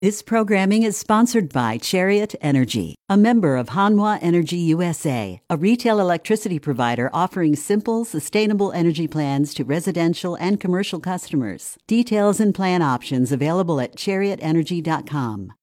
This programming is sponsored by Chariot Energy, a member of Hanwha Energy USA, a retail electricity provider offering simple, sustainable energy plans to residential and commercial customers. Details and plan options available at chariotenergy.com.